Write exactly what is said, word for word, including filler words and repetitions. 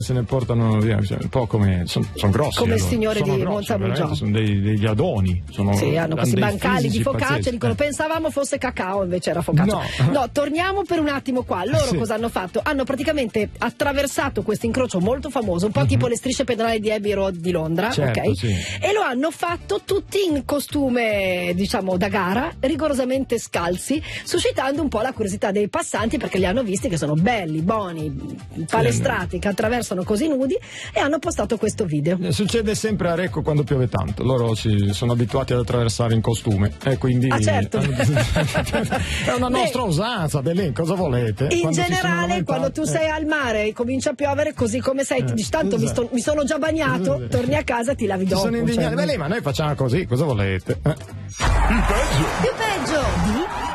se ne portano via, cioè, un po' come sono son grossi, come allora. il signore sono di grossi, Montemurgiò, sono dei, degli adoni, sono, sì, hanno questi dei bancali di focaccia, pazzeschi. dicono eh. pensavamo fosse cacao, invece era focaccia. No, no torniamo per un attimo qua. Loro sì. cosa hanno fatto? Hanno praticamente attraversato questo incrocio molto famoso, un po' mm-hmm. tipo le strisce pedonali di Abbey Road di Londra, certo, ok? Sì. E lo hanno fatto tutti in costume, diciamo, da gara, rigorosamente scalzi, suscitando un po' la curiosità dei passanti, perché li hanno visti che sono belli, buoni, palestrati, che attraversano così nudi, e hanno postato questo video. Succede sempre a Recco quando piove tanto, loro si sono abituati ad attraversare in costume e quindi ah certo è una nostra Beh, usanza, Belin, cosa volete? In quando generale quando tu sei al mare e comincia a piovere, così come sei, ti dici tanto mi, sto, mi sono già bagnato, torni a casa e ti lavi dopo. Sono indignati, cioè, ma noi facciamo così, cosa volete? Eh. Il peggio più peggio di